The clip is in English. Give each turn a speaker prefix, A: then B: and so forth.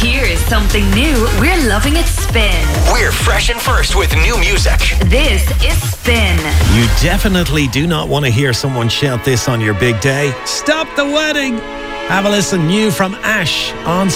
A: Here's something new. We're loving it Spin.
B: We're fresh and first with new music.
A: This is Spin.
C: You definitely do not want to hear someone shout this on your big day. Stop the wedding. Have a listen. New from Ash on